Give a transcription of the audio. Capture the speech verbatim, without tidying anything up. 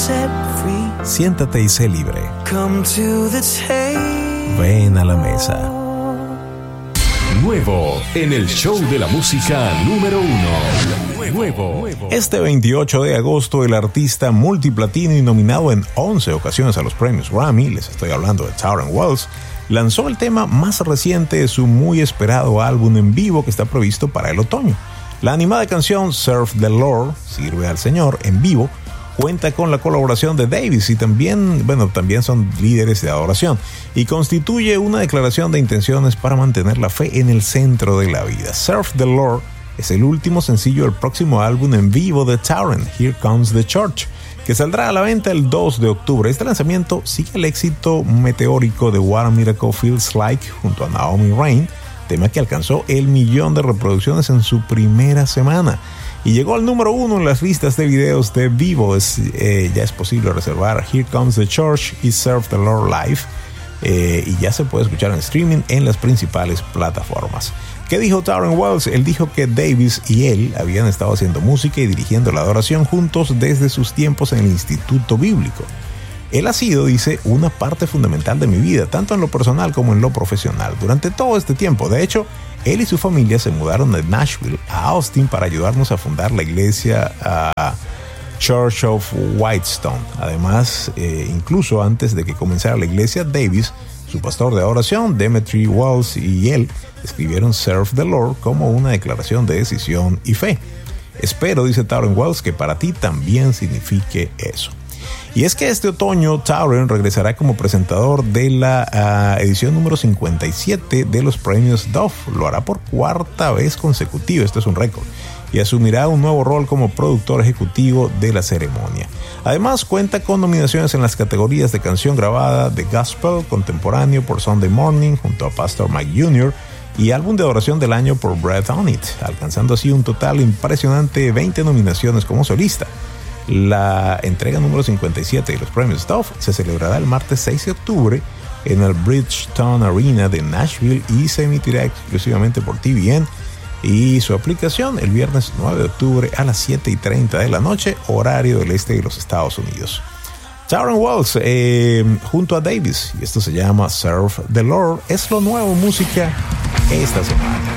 set free. Siéntate y sé libre. Come to the table. Ven a la mesa. Nuevo en el show de la música número uno. Nuevo. Este veintiocho de agosto, el artista multiplatino y nominado en once ocasiones a los premios Grammy, les estoy hablando de Tauren Wells, lanzó el tema más reciente de su muy esperado álbum en vivo que está previsto para el otoño. La animada canción Serve the Lord, Sirve al Señor, en vivo, cuenta con la colaboración de Davis y también, bueno, también son líderes de adoración y constituye una declaración de intenciones para mantener la fe en el centro de la vida. Serve the Lord es el último sencillo del próximo álbum en vivo de Tauren, Here Comes the Church, que saldrá a la venta el dos de octubre. Este lanzamiento sigue el éxito meteórico de What a Miracle Feels Like junto a Naomi Rain, tema que alcanzó el millón de reproducciones en su primera semana y llegó al número uno en las listas de videos de vivo. Es, eh, ya es posible reservar Here Comes the Church y Serve the Lord Live, eh, y ya se puede escuchar en streaming en las principales plataformas. ¿Qué dijo Tauren Wells? Él dijo que Davis y él habían estado haciendo música y dirigiendo la adoración juntos desde sus tiempos en el Instituto Bíblico. Él ha sido, dice, una parte fundamental de mi vida, tanto en lo personal como en lo profesional, durante todo este tiempo. De hecho, él y su familia se mudaron de Nashville a Austin para ayudarnos a fundar la iglesia uh, Church of Whitestone. Además, eh, incluso antes de que comenzara la iglesia, Davis, su pastor de adoración, Demetri Wells y él escribieron Serve the Lord como una declaración de decisión y fe. Espero, dice Tauren Wells, que para ti también signifique eso. Y es que este otoño Tauren regresará como presentador de la uh, edición número cincuenta y siete de los premios Dove. Lo hará por cuarta vez consecutiva, esto es un récord, y asumirá un nuevo rol como productor ejecutivo de la ceremonia. Además cuenta con nominaciones en las categorías de canción grabada de Gospel Contemporáneo por Sunday Morning junto a Pastor Mike junior y álbum de adoración del año por Breath on It, alcanzando así un total impresionante de veinte nominaciones como solista. La entrega número cincuenta y siete de los premios Dove se celebrará el martes seis de octubre en el Bridgestone Arena de Nashville y se emitirá exclusivamente por T V N y su aplicación el viernes nueve de octubre a las siete y treinta de la noche, horario del este de los Estados Unidos. Tauren Wells eh, junto a Davis, y esto se llama Serve the Lord, es lo nuevo en música esta semana.